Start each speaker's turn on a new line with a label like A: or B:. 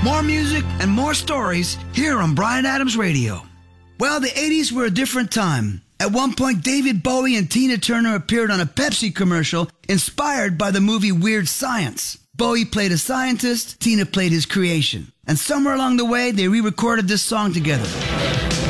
A: More music and more stories here on Bryan Adams Radio. Well, the 80s were a different time. At one point, David Bowie and Tina Turner appeared on a Pepsi commercial inspired by the movie Weird Science. Bowie played a scientist, Tina played his creation. And somewhere along the way, they re-recorded this song together.